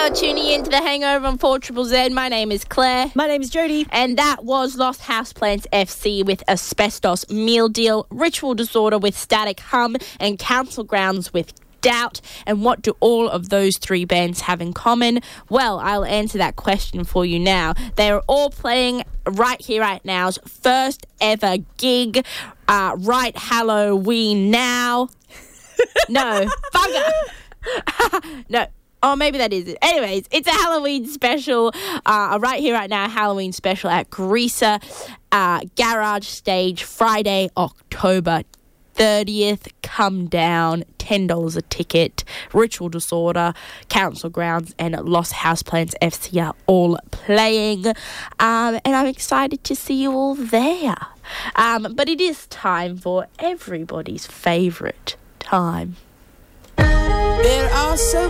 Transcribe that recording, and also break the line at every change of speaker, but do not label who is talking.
are tuning in to The Hangover on 4ZZZ. My name is Claire.
My name is Jodie.
And that was Lost Houseplants FC with Asbestos Meal Deal, Ritual Disorder with Static Hum, and Council Grounds with Doubt. And what do all of those three bands have in common? Well, I'll answer that question for you now. They are all playing right here, right now's first ever gig, right Halloween now. No, bugger. No. Oh, maybe that is it. Anyways, it's a Halloween special, right here, right now, Halloween special at Greaser Garage Stage, Friday, October 30th. Come down, $10 a ticket. Ritual Disorder, Council Grounds, and Lost Houseplants FC are all playing. And I'm excited to see you all there. But it is time for everybody's favourite time.
There are so